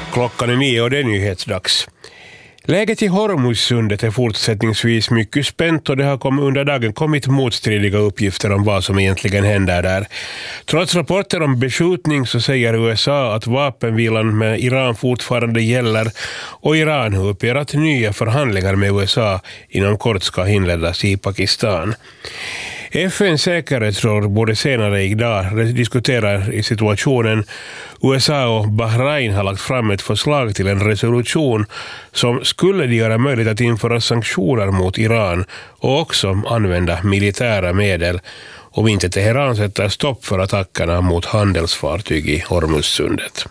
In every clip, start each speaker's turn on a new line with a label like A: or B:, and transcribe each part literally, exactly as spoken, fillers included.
A: Klockan är nio och det är nyhetsdags. Läget i Hormuzsundet är fortsättningsvis mycket spänt och det har kommit under dagen kommit motstridiga uppgifter om vad som egentligen händer där. Trots rapporter om beskjutning så säger U S A att vapenvilan med Iran fortfarande gäller och Iran uppger att nya förhandlingar med U S A inom kort ska inledas i Pakistan. F N:s säkerhetsråd borde senare idag diskutera i situationen. U S A och Bahrain har lagt fram ett förslag till en resolution som skulle göra möjligt att införa sanktioner mot Iran och också använda militära medel om inte Teheran sätter stopp för attackerna mot handelsfartyg i Hormuzsundet.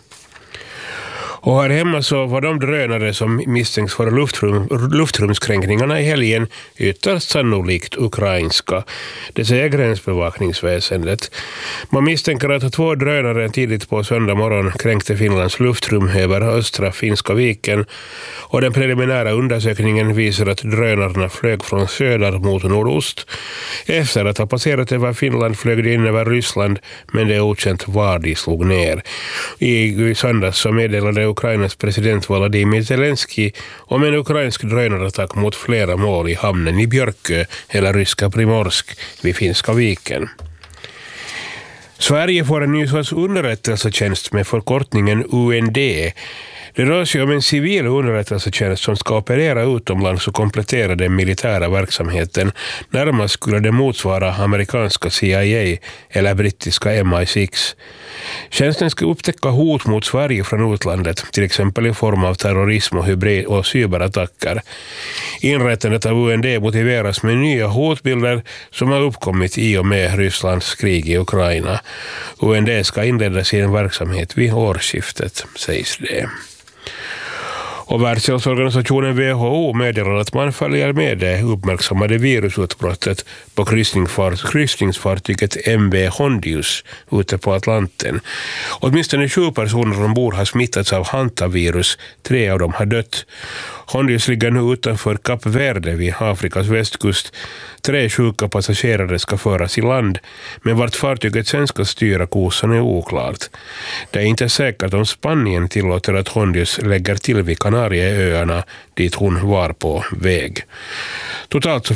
A: Och här hemma så var de drönare som misstänks för luftrum, luftrumskränkningarna i helgen ytterst sannolikt ukrainska. Det säger gränsbevakningsväsendet. Man misstänker att två drönare tidigt på söndag morgon kränkte Finlands luftrum över östra Finska viken. Och den preliminära undersökningen visar att drönarna flög från söder mot nordost. Efter att ha passerat över Finland flög de in över Ryssland, men det är okänt var de slog ner. I söndags så meddelade Ukrainas president Volodymyr Zelensky om en ukrainsk drönarattack mot flera mål i hamnen i Björkö eller ryska Primorsk vid Finska viken. Sverige får en ny sorts underrättelsetjänst med förkortningen U N D. Det rör sig om en civil underrättelsetjänst som ska operera utomlands och komplettera den militära verksamheten. Närmast skulle det motsvara amerikanska C I A eller brittiska M I sex. Tjänsten ska upptäcka hot mot Sverige från utlandet, till exempel i form av terrorism och hybrid- och cyberattacker. Inrättandet av U N D motiveras med nya hotbilder som har uppkommit i och med Rysslands krig i Ukraina. U N D ska inleda sin verksamhet vid årsskiftet, sägs det. Och Världshälsoorganisationen W H O meddelar att man följer med det uppmärksammade virusutbrottet på kryssningsfartyget M V Hondius ute på Atlanten. Åtminstone sju personer ombord har smittats av hantavirus, tre av dem har dött. Hondius ligger nu utanför Kap Verde vid Afrikas västkust. Tre sjuka passagerare ska föras i land, men vart fartyget sen ska styra kursen är oklart. Det är inte säkert om Spanien tillåter att Hondius lägger till vid Kanarieöarna dit hon var på väg. Totalt så